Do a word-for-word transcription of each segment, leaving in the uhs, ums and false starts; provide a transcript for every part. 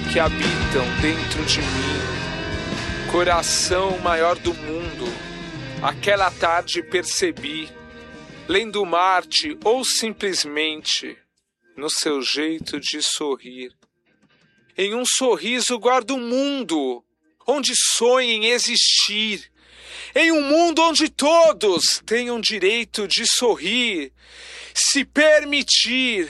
que habitam dentro de mim, coração maior do mundo. Aquela tarde percebi, lendo Marte ou simplesmente no seu jeito de sorrir. Em um sorriso guardo um mundo onde sonhem existir. Em um mundo onde todos tenham direito de sorrir, se permitir.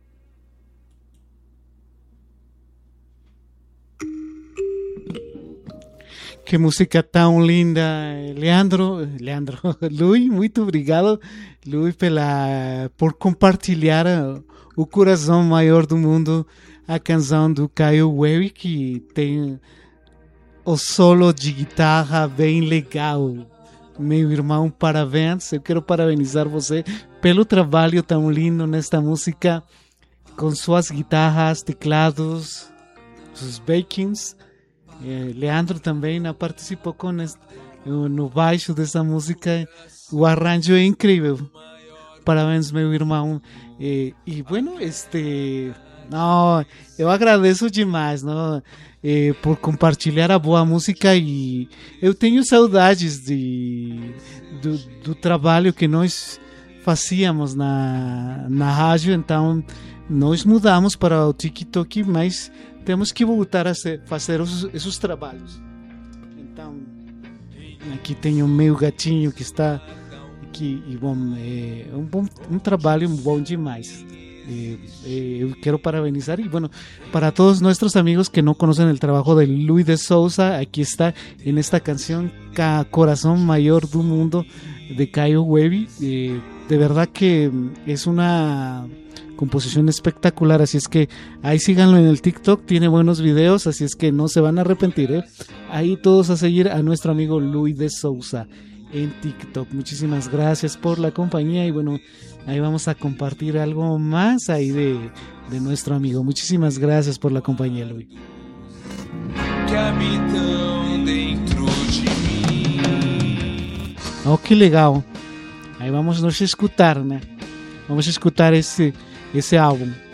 Que música tão linda, Leandro, Leandro, Luiz, muito obrigado, Luiz, pela, por compartilhar o coração maior do mundo, a canção do Caio Weber, que tem o solo de guitarra bem legal. Meu irmão, parabéns, eu quero parabenizar você pelo trabalho tão lindo nesta música, com suas guitarras, teclados, seus backings. Eh, Leandro também participou com este, no baixo dessa música. O arranjo é incrível. Parabéns, meu irmão. Eh, e bueno, este, não, eu agradeço demais, não, eh, por compartilhar a boa música, e eu tenho saudades de, do, do trabalho que nós fazíamos na, na rádio. Então nós mudamos para o TikTok, mas temos que voltar a ser, fazer os, esses trabalhos. Então, aqui tem o meu gatinho que está aqui, e bom, é um, bom, um trabalho bom demais. É, é, eu quero parabenizar, e bueno, para todos nossos amigos que não conhecem o trabalho de Luiz de Souza, aqui está em esta canção Coração Maior do Mundo, de Caio Weber. É, de verdad que é uma composición espectacular, así es que ahí síganlo en el TikTok, tiene buenos videos, así es que no se van a arrepentir, ¿eh? Ahí todos a seguir a nuestro amigo Luiz de Souza en TikTok. Muchísimas gracias por la compañía, y bueno, ahí vamos a compartir algo más ahí de, de nuestro amigo. Muchísimas gracias por la compañía, Luiz. Que habitam dentro de mim. Oh, que legal. Aí vamos nos escutar, né? Vamos escutar esse esse álbum.